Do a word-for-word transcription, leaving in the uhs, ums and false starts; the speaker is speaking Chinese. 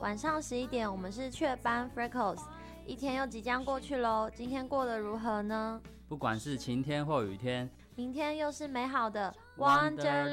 晚上十一点，我们是雀斑 Freckles， 一天又即将过去咯，今天过得如何呢？ 不管是晴天或雨天， 明天又是美好的 Wonderland